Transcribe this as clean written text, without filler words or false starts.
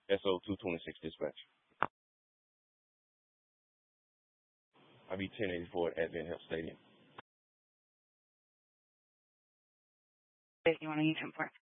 SO 226 dispatch. I'll be 1084 at Advent Health Stadium. You want to use him for?